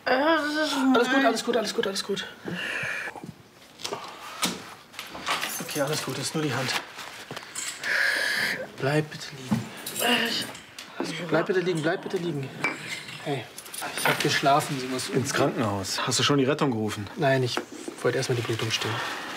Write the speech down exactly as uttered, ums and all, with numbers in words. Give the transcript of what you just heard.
Alles gut, alles gut, alles gut, alles gut. Okay, alles gut, das ist nur die Hand. Bleib bitte liegen. Bleib bitte liegen, bleib bitte liegen. Hey, ich hab geschlafen. Sie muss ins Krankenhaus. Hast du schon die Rettung gerufen? Nein, ich wollte erst mal die Blutung stillen.